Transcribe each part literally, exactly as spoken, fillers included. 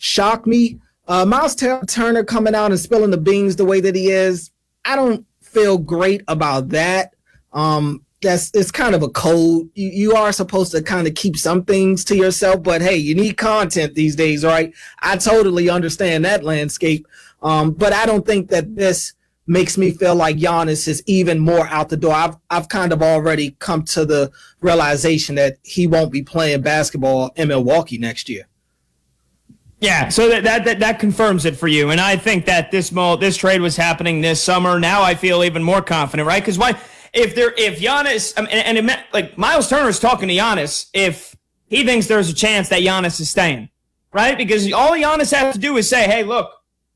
shock me. Uh, Miles Turner coming out and spilling the beans the way that he is, I don't feel great about that. Um, that's it's kind of a code. You, you are supposed to kind of keep some things to yourself, but hey, you need content these days, right? I totally understand that landscape. Um, but I don't think that this makes me feel like Giannis is even more out the door. I've I've kind of already come to the realization that he won't be playing basketball in Milwaukee next year. Yeah, so that, that that that confirms it for you, and I think that this mo- this trade was happening this summer. Now I feel even more confident, right? Because why? If there, if Giannis, I mean, and it meant, like Miles Turner is talking to Giannis, if he thinks there's a chance that Giannis is staying, right? Because all Giannis has to do is say, "Hey, look,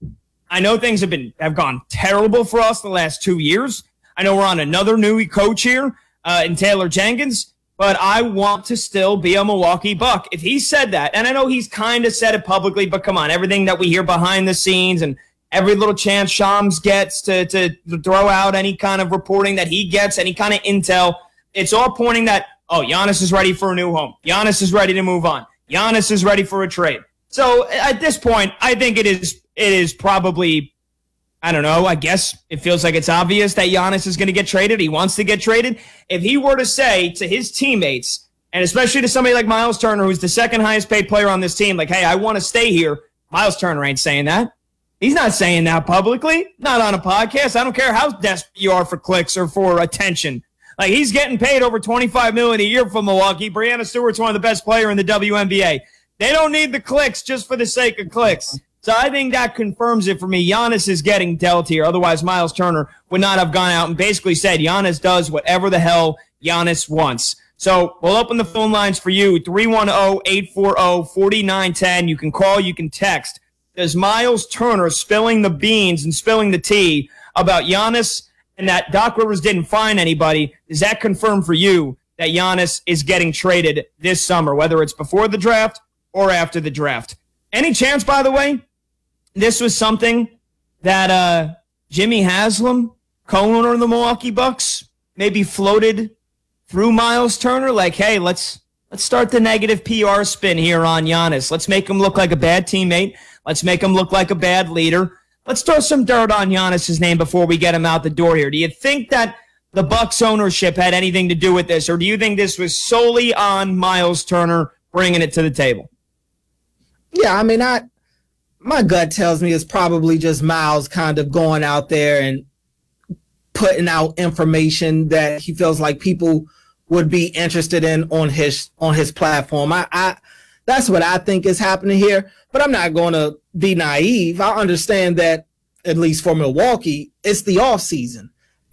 I know things have been have gone terrible for us the last two years. I know we're on another new coach here uh, in Taylor Jenkins." But I want to still be a Milwaukee Buck. If he said that, and I know he's kind of said it publicly, but come on, everything that we hear behind the scenes and every little chance Shams gets to, to, to throw out any kind of reporting that he gets, any kind of intel, it's all pointing that, oh, Giannis is ready for a new home. Giannis is ready to move on. Giannis is ready for a trade. So at this point, I think it is it is probably, I don't know, I guess it feels like it's obvious that Giannis is going to get traded. He wants to get traded. If he were to say to his teammates, and especially to somebody like Miles Turner, who's the second highest paid player on this team, like, hey, I want to stay here, Miles Turner ain't saying that. He's not saying that publicly, not on a podcast. I don't care how desperate you are for clicks or for attention. Like, he's getting paid over twenty-five million dollars a year from Milwaukee. Breanna Stewart's one of the best players in the W N B A. They don't need the clicks just for the sake of clicks. So I think that confirms it for me. Giannis is getting dealt here. Otherwise, Miles Turner would not have gone out and basically said Giannis does whatever the hell Giannis wants. So we'll open the phone lines for you, three one zero, eight four zero, four nine one zero. You can call, you can text. Does Miles Turner spilling the beans and spilling the tea about Giannis and that Doc Rivers didn't find anybody, does that confirm for you that Giannis is getting traded this summer, whether it's before the draft or after the draft? Any chance, by the way, this was something that uh, Jimmy Haslam, co-owner of the Milwaukee Bucks, maybe floated through Miles Turner? Like, hey, let's let's start the negative P R spin here on Giannis. Let's make him look like a bad teammate. Let's make him look like a bad leader. Let's throw some dirt on Giannis's name before we get him out the door here. Do you think that the Bucks ownership had anything to do with this, or do you think this was solely on Miles Turner bringing it to the table? Yeah, I mean, I my gut tells me it's probably just Miles kind of going out there and putting out information that he feels like people would be interested in on his on his platform. I, I that's what I think is happening here. But I'm not going to be naive. I understand that, at least for Milwaukee, it's the off season,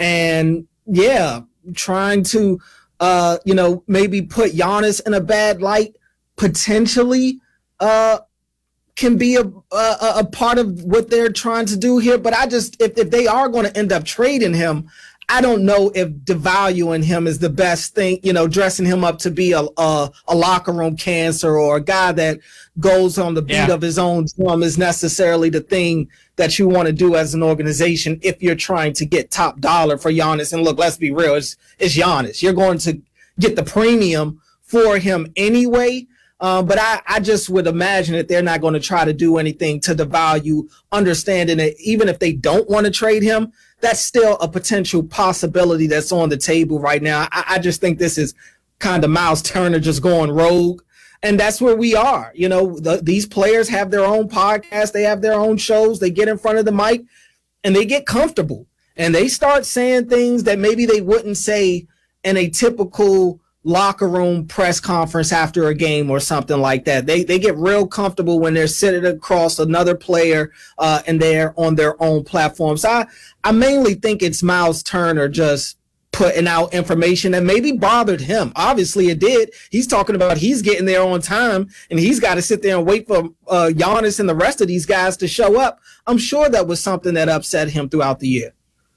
and yeah, trying to uh, you know maybe put Giannis in a bad light potentially uh, can be a, a a part of what they're trying to do here. But I just if if they are going to end up trading him, I don't know if devaluing him is the best thing, you know, dressing him up to be a a, a locker room cancer or a guy that goes on the beat yeah. of his own drum is necessarily the thing that you want to do as an organization if you're trying to get top dollar for Giannis. And look, let's be real, it's, it's Giannis. You're going to get the premium for him anyway. Uh, but I, I just would imagine that they're not going to try to do anything to devalue, understanding that even if they don't want to trade him, that's still a potential possibility that's on the table right now. I, I just think this is kind of Miles Turner just going rogue. And that's where we are. You know, the, these players have their own podcasts. They have their own shows. They get in front of the mic and they get comfortable and they start saying things that maybe they wouldn't say in a typical locker room press conference after a game or something like that. They they get real comfortable when they're sitting across another player uh, and they're on their own platforms. So I, I mainly think it's Miles Turner just putting out information that maybe bothered him. Obviously it did. He's talking about he's getting there on time and he's got to sit there and wait for uh, Giannis and the rest of these guys to show up. I'm sure that was something that upset him throughout the year.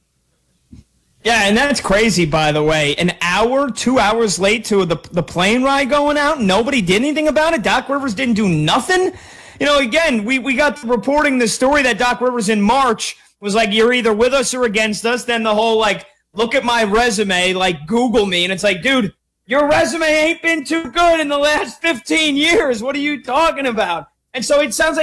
Yeah, and that's crazy, by the way. An hour, two hours late to the the plane ride going out, nobody did anything about it. Doc Rivers didn't do nothing. You know, again, we, we got reporting the story that Doc Rivers in March was like, you're either with us or against us. Then the whole, like, look at my resume, like, Google me. And it's like, dude, your resume ain't been too good in the last fifteen years. What are you talking about? And so it sounds like